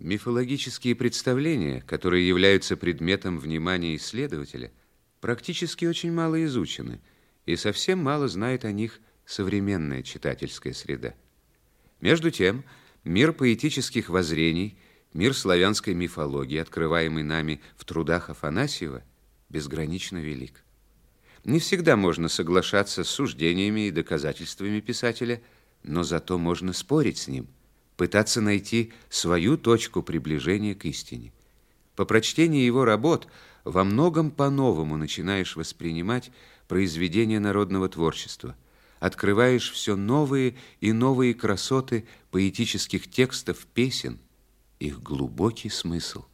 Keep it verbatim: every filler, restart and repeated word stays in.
Мифологические представления, которые являются предметом внимания исследователя, практически очень мало изучены, и совсем мало знает о них современная читательская среда. Между тем, мир поэтических воззрений, мир славянской мифологии, открываемый нами в трудах Афанасьева, безгранично велик. Не всегда можно соглашаться с суждениями и доказательствами писателя, но зато можно спорить с ним, пытаться найти свою точку приближения к истине. По прочтении его работ во многом по-новому начинаешь воспринимать произведения народного творчества, открываешь все новые и новые красоты поэтических текстов, песен, их глубокий смысл.